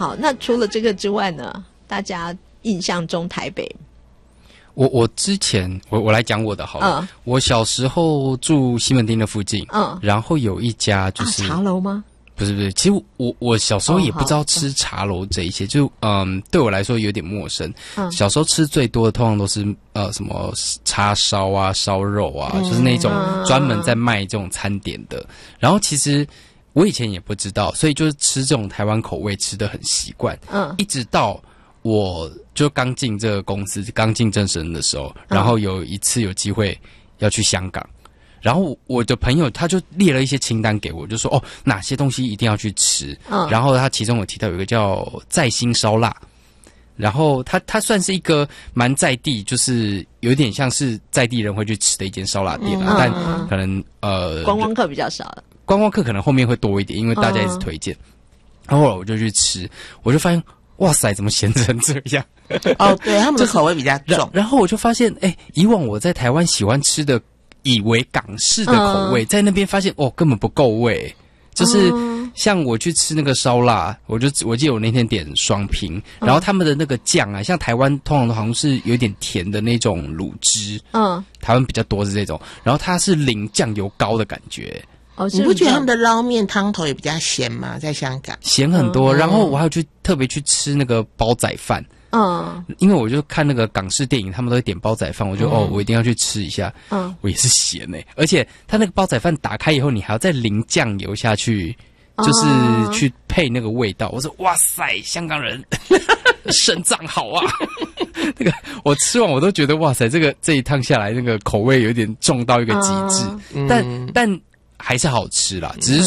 好，那除了这个之外呢？大家印象中台北， 我之前我来讲我的好了。我小时候住西门町的附近，然后有一家就是茶楼吗？ 不是，其实我小时候也不知道吃茶楼这一些，就对我来说有点陌生。小时候吃最多的通常都是什么叉烧啊、烧肉啊，就是那种专门在卖这种餐点的。然后其实我以前也不知道，所以就是吃这种台湾口味吃得很习惯。一直到我就刚进这个公司，刚进正式人的时候，然后有一次有机会要去香港。然后我的朋友他就列了一些清单给我，就说哪些东西一定要去吃。然后他其中有提到有一个叫在心烧腊，然后他算是一个蛮在地，就是有点像是在地人会去吃的一间烧腊店但可能观光客比较少了， 观光客可能后面会多一点，因为大家一直推荐。然后后来我就去吃，我就发现哇塞，怎么咸成这样？ 对，他们的口味比较重。 然后我就发现，以往我在台湾喜欢吃的。以为港式的口味，在那边发现根本不够味，就是像我去吃那个烧腊，我记得我那天点双拼，然后他们的那个酱啊，像台湾通常都好像是有点甜的那种卤汁，台湾比较多是这种，然后它是淋酱油膏的感觉。 你不觉得他们的捞面汤头也比较咸吗？在香港咸很多，然后我还有特别去吃那个煲仔饭。因为我就看那个港式电影，他们都会点煲仔饭，我就我一定要去吃一下。我也是咸而且他那个煲仔饭打开以后，你还要再淋酱油下去，就是去配那个味道。我说哇塞，香港人肾脏好啊！那个我吃完我都觉得哇塞，这一趟下来那个口味有点重到一个极致，但还是好吃啦，只是